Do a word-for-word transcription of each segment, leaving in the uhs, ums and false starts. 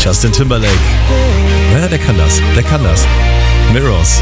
Justin Timberlake. Ja, der kann das. Der kann das. Mirrors.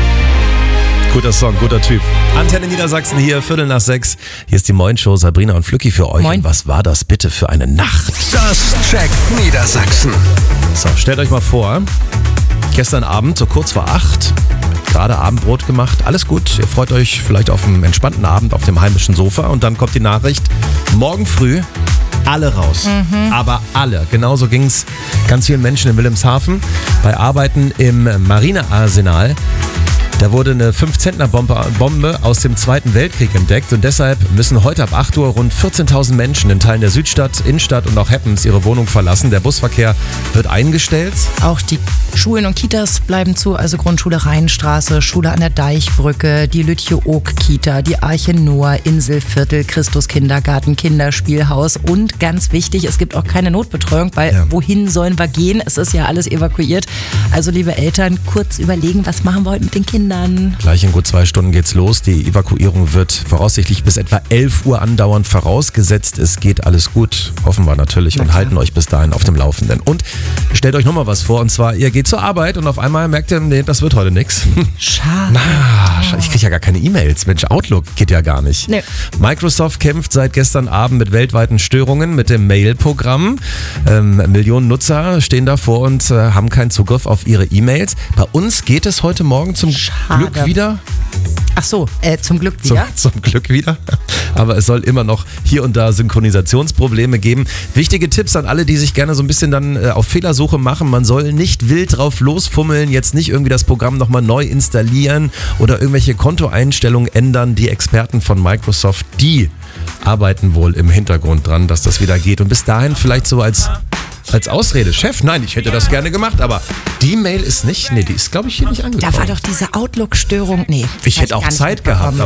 Guter Song, guter Typ. Antenne Niedersachsen hier, Viertel nach sechs. Hier ist die Moin-Show, Sabrina und Flücki für euch. Moin. Und was war das bitte für eine Nacht? Das checkt Niedersachsen. So, stellt euch mal vor, gestern Abend, so kurz vor acht, gerade Abendbrot gemacht, alles gut. Ihr freut euch vielleicht auf einen entspannten Abend auf dem heimischen Sofa und dann kommt die Nachricht, morgen früh alle raus. Mhm. Aber alle. Genauso ging es ganz vielen Menschen in Wilhelmshaven bei Arbeiten im Marinearsenal. Da wurde eine fünf-Zentner-Bombe Bombe aus dem Zweiten Weltkrieg entdeckt und deshalb müssen heute ab acht Uhr rund vierzehntausend Menschen in Teilen der Südstadt, Innenstadt und auch Heppens ihre Wohnung verlassen. Der Busverkehr wird eingestellt. Auch die Schulen und Kitas bleiben zu, also Grundschule Rheinstraße, Schule an der Deichbrücke, die Lütje-Oak-Kita, die Arche Noah, Inselviertel, Christuskindergarten, Kinderspielhaus und ganz wichtig, es gibt auch keine Notbetreuung, weil ja. wohin sollen wir gehen? Es ist ja alles evakuiert. Also liebe Eltern, kurz überlegen, was machen wir heute mit den Kindern? Gleich in gut zwei Stunden geht's los. Die Evakuierung wird voraussichtlich bis etwa elf Uhr andauern, vorausgesetzt es geht alles gut. Hoffen wir natürlich und halten euch bis dahin auf dem Laufenden. Und stellt euch nochmal was vor, und zwar, ihr geht zur Arbeit und auf einmal merkt ihr, nee, das wird heute nichts. Schade. Na, ich kriege ja gar keine E-Mails. Mensch, Outlook geht ja gar nicht. Nee. Microsoft kämpft seit gestern Abend mit weltweiten Störungen mit dem Mail-Programm. Ähm, Millionen Nutzer stehen davor und äh, haben keinen Zugriff auf ihre E-Mails. Bei uns geht es heute Morgen zum Schade. Glück wieder. Ach so, äh, zum Glück wieder. Zum, zum Glück wieder. Aber es soll immer noch hier und da Synchronisationsprobleme geben. Wichtige Tipps an alle, die sich gerne so ein bisschen dann äh, auf Fehlersuche machen. Man soll nicht wild drauf losfummeln, jetzt nicht irgendwie das Programm nochmal neu installieren oder irgendwelche Kontoeinstellungen ändern. Die Experten von Microsoft, die arbeiten wohl im Hintergrund dran, dass das wieder geht. Und bis dahin vielleicht so als... Als Ausrede, Chef, nein, ich hätte das gerne gemacht, aber die Mail ist nicht, nee, die ist, glaube ich, hier nicht angekommen. Da war doch diese Outlook-Störung, nee. Ich hätte auch Zeit gehabt.